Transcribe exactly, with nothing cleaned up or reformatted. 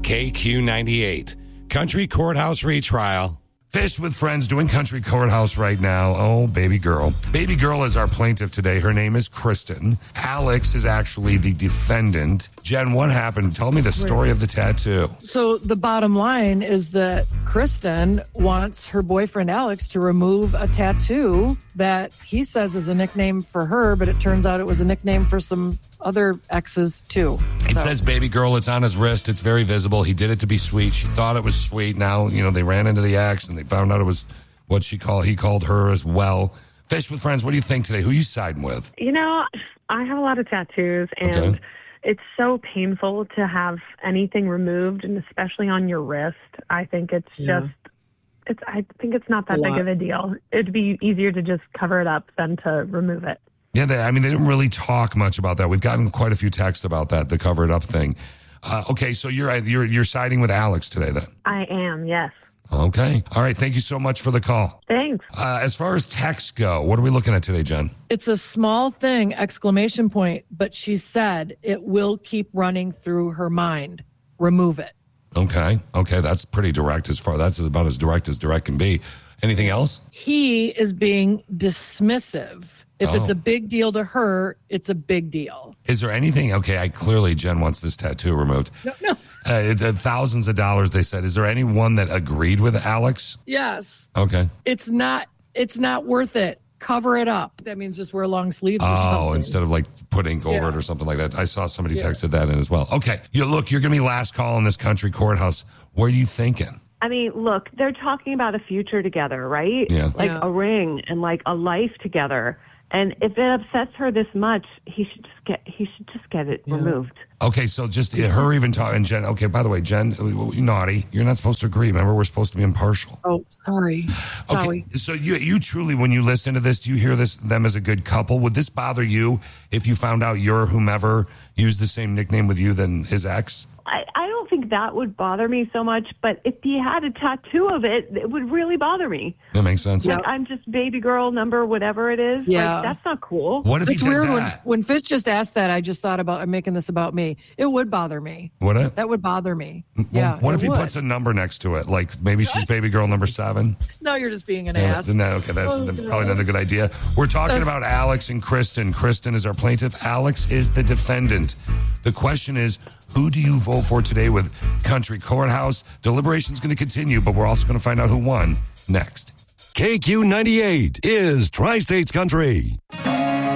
K Q ninety-eight. Country Courthouse retrial. Fish with Friends doing Country Courthouse right now. Oh, baby girl. Baby girl is our plaintiff today. Her name is Kristen. Alex is actually the defendant. Jen, what happened? Tell me the story of the tattoo. So the bottom line is that Kristen wants her boyfriend Alex to remove a tattoo that he says is a nickname for her, but it turns out it was a nickname for some other exes too. It so. says baby girl. It's on his wrist. It's very visible. He did it to be sweet. She thought it was sweet. Now, you know, they ran into the ex and they found out it was what she called, he called her as well. Fish with Friends, what do you think today? Who are you siding with? You know, I have a lot of tattoos, and okay. It's so painful to have anything removed, and especially on your wrist. I think it's yeah. just, it's. I think it's not that a big lot. of a deal. It'd be easier to just cover it up than to remove it. Yeah, they, I mean, they didn't really talk much about that. We've gotten quite a few texts about that, the cover it up thing. Uh, okay, so you're you're you're siding with Alex today, then? I am, yes. Okay. All right. Thank you so much for the call. Thanks. Uh, as far as texts go, what are we looking at today, Jen? It's a small thing, exclamation point, but she said it will keep running through her mind. Remove it. Okay. Okay. That's pretty direct as far. That's about as direct as direct can be. Anything else? He is being dismissive. If Oh. it's a big deal to her, it's a big deal. Is there anything? Okay. I clearly, Jen wants this tattoo removed. No, no. Uh, it's uh, thousands of dollars, they said. Is there anyone that agreed with Alex? Yes. Okay. It's not, it's not worth it. Cover it up. That means just wear long sleeves or Oh, something. instead of like put ink over Yeah. it or something like that. I saw somebody Yeah. texted that in as well. Okay. You look, you're going to be last call in this country courthouse. What are you thinking? I mean, look, they're talking about a future together, right? Yeah. Like Yeah. a ring and like a life together. And if it upsets her this much, he should just get he should just get it removed. Okay, so just her even talking, Jen. Okay, by the way, Jen, you naughty. You're not supposed to agree. Remember, we're supposed to be impartial. Oh, sorry. Sorry. Okay, so you you truly, when you listen to this, do you hear this them as a good couple? Would this bother you if you found out your whomever used the same nickname with you than his ex? I, I don't think that would bother me so much, but if he had a tattoo of it, it would really bother me. That makes sense. Like, I'm just baby girl number whatever it is. Yeah. Like, that's not cool. What if It's he did weird when, that? when Fish just asked that, I just thought about I'm making this about me. It would bother me. Would it? That would bother me. Well, yeah. what it if he would. puts a number next to it? Like maybe she's baby girl number seven? No, you're just being an Yeah, ass. then that- okay, that's Oh, probably not a good idea. We're talking about Alex and Kristen. Kristen is our plaintiff. Alex is the defendant. The question is, who do you vote for today with Country Courthouse? Deliberation's going to continue, but we're also going to find out who won next. K Q ninety-eight is Tri-States Country.